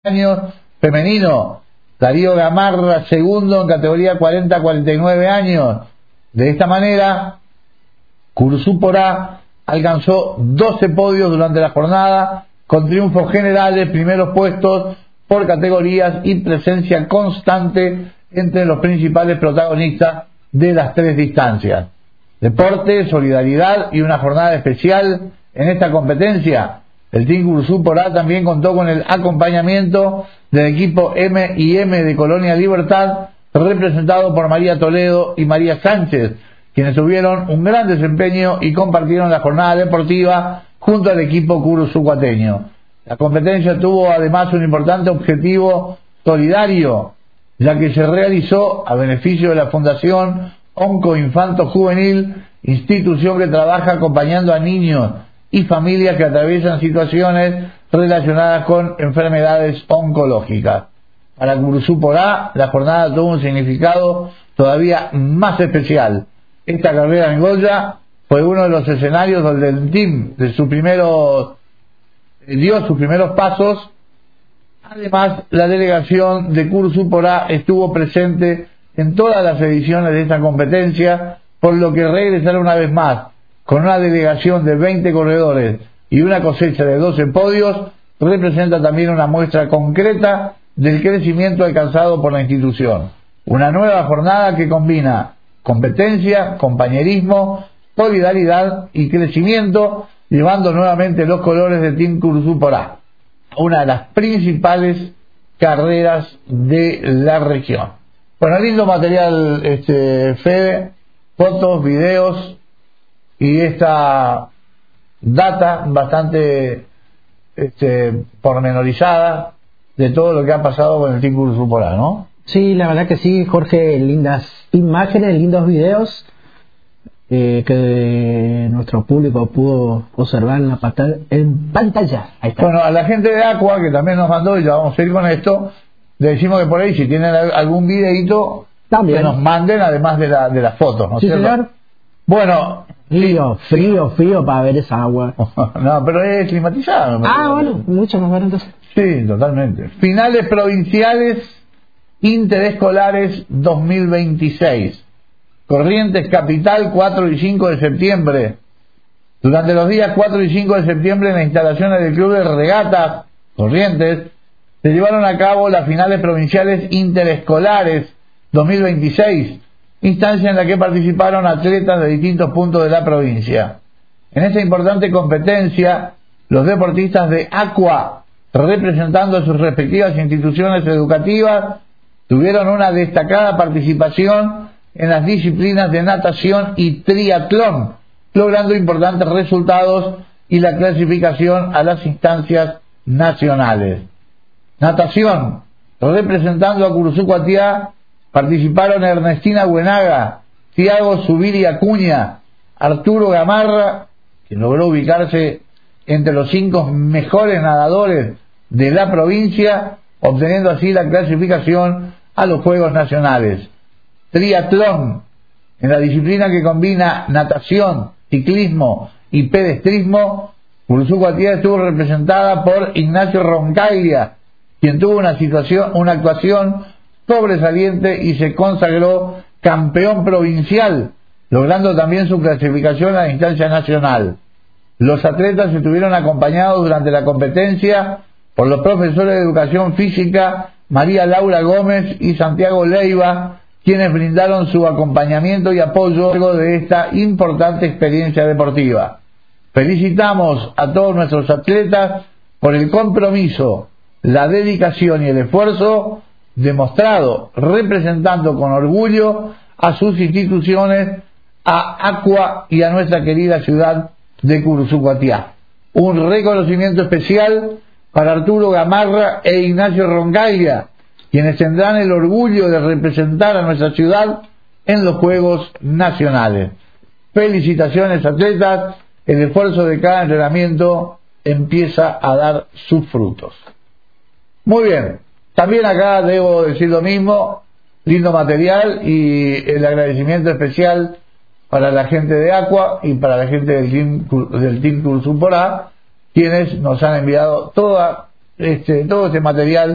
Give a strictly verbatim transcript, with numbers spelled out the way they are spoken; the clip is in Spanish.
años, femenino, Darío Gamarra, segundo en categoría cuarenta a cuarenta y nueve años. De esta manera, Curuzú Porá alcanzó doce podios durante la jornada, con triunfos generales, primeros puestos por categorías y presencia constante entre los principales protagonistas de las tres distancias. Deporte, solidaridad y una jornada especial en esta competencia. El Team Curuzú Porá también contó con el acompañamiento del equipo M y M de Colonia Libertad, representado por María Toledo y María Sánchez, quienes tuvieron un gran desempeño y compartieron la jornada deportiva junto al equipo Curuzú Cuateño. La competencia tuvo además un importante objetivo solidario, ya que se realizó a beneficio de la Fundación Onco Infanto Juvenil, institución que trabaja acompañando a niños y familias que atraviesan situaciones relacionadas con enfermedades oncológicas. Para Curuzú Porá, la jornada tuvo un significado todavía más especial. Esta carrera en Goya fue uno de los escenarios donde el team de sus primeros, dio sus primeros pasos. Además, la delegación de Curuzú Porá estuvo presente en todas las ediciones de esta competencia, por lo que regresar una vez más con una delegación de veinte corredores y una cosecha de doce podios representa también una muestra concreta del crecimiento alcanzado por la institución. Una nueva jornada que combina competencia, compañerismo, solidaridad y crecimiento, llevando nuevamente los colores de Team Curuzú Porá, una de las principales carreras de la región. Bueno, lindo material, este Fede, fotos, videos y esta data bastante este, pormenorizada de todo lo que ha pasado con el Team Curuzú Porá, ¿no? Sí, la verdad que sí, Jorge, lindas imágenes, lindos videos eh, que nuestro público pudo observar en la pantalla. En pantalla. Ahí está. Bueno, a la gente de Aqua, que también nos mandó, y ya vamos a ir con esto, le decimos que por ahí, si tienen algún videíto, también que nos manden, además de, la, de las fotos, ¿no es sí, cierto? Señor. Bueno, frío, frío, frío para ver esa agua. No, pero es climatizado. Ah, bueno, mucho más barato. Sí, totalmente. Finales provinciales interescolares dos mil veintiséis. Corrientes Capital, cuatro y cinco de septiembre. Durante los días cuatro y cinco de septiembre, en las instalaciones del Club de Regatas Corrientes, se llevaron a cabo las finales provinciales interescolares dos mil veintiséis, instancia en la que participaron atletas de distintos puntos de la provincia. En esta importante competencia, los deportistas de Aqua, representando a sus respectivas instituciones educativas, tuvieron una destacada participación en las disciplinas de natación y triatlón, logrando importantes resultados y la clasificación a las instancias nacionales. Natación, representando a Curuzú Cuatiá, participaron Ernestina Buenaga, Thiago Zubiri Acuña, Arturo Gamarra, que logró ubicarse entre los cinco mejores nadadores de la provincia, obteniendo así la clasificación a los Juegos Nacionales. Triatlón, en la disciplina que combina natación, ciclismo y pedestrismo, Curuzú Cuatiá estuvo representada por Ignacio Roncaglia, quien tuvo una situación, una actuación sobresaliente y se consagró campeón provincial, logrando también su clasificación a la instancia nacional. Los atletas estuvieron acompañados durante la competencia por los profesores de educación física María Laura Gómez y Santiago Leiva, quienes brindaron su acompañamiento y apoyo de esta importante experiencia deportiva. Felicitamos a todos nuestros atletas por el compromiso, la dedicación y el esfuerzo demostrado, representando con orgullo a sus instituciones, a Aqua y a nuestra querida ciudad de Curuzú Cuatiá. Un reconocimiento especial para Arturo Gamarra e Ignacio Roncaglia, quienes tendrán el orgullo de representar a nuestra ciudad en los Juegos Nacionales. Felicitaciones, atletas, el esfuerzo de cada entrenamiento empieza a dar sus frutos. Muy bien, también acá debo decir lo mismo, lindo material y el agradecimiento especial para la gente de Aqua y para la gente del Team, del Team Curuzú Porá, quienes nos han enviado toda este, todo este material